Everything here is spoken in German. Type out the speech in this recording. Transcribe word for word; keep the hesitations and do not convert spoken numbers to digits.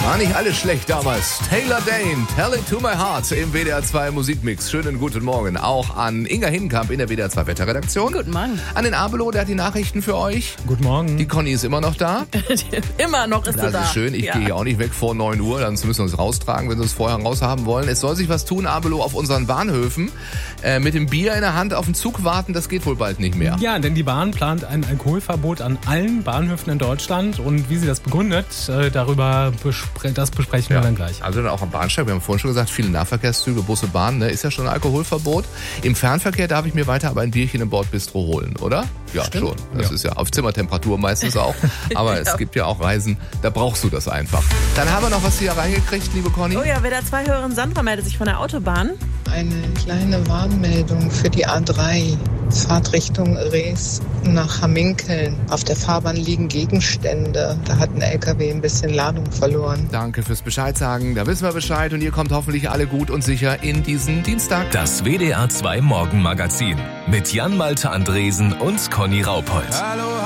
War nicht alles schlecht damals. Taylor Dane, Tell It To My Heart im W D R zwei Musikmix. Schönen guten Morgen auch an Inga Hinkamp in der W D R zwei Wetterredaktion. Guten Morgen. An den Abelo, der hat die Nachrichten für euch. Guten Morgen. Die Conny ist immer noch da. Immer noch ist Das sie da. ist schön. Ich ja. gehe hier auch nicht weg vor neun Uhr. Dann müssen wir uns raustragen, wenn wir es vorher raushaben wollen. Es soll sich was tun, Abelo, auf unseren Bahnhöfen. Äh, mit dem Bier in der Hand auf den Zug warten, das geht wohl bald nicht mehr. Ja, denn die Bahn plant ein Alkoholverbot an allen Bahnhöfen in Deutschland. Und wie sie das begründet, äh, darüber bespre- das besprechen wir dann gleich. Also dann auch am Bahnsteig, wir haben vorhin schon gesagt, viele Nahverkehrszüge, Busse, Bahn, ne, ist ja schon ein Alkoholverbot. Im Fernverkehr darf ich mir weiter aber ein Bierchen im Bordbistro holen, oder? Ja, Stimmt. schon. Das Ja. ist ja auf Zimmertemperatur meistens auch. Aber Ja. es gibt ja auch Reisen, da brauchst du das einfach. Dann haben wir noch was hier reingekriegt, liebe Conny. Oh ja, W D R zwei Hörerin Sandra meldet sich von der Autobahn. Eine kleine Warnmeldung für die A drei. Fahrtrichtung Rees nach Hamminkeln. Auf der Fahrbahn liegen Gegenstände. Da hat ein L K W ein bisschen Ladung verloren. Danke fürs Bescheid sagen. Da wissen wir Bescheid und ihr kommt hoffentlich alle gut und sicher in diesen Dienstag. Das W D R zwei Morgenmagazin mit Jan Malte Andresen und Conny Raupold. Hallo.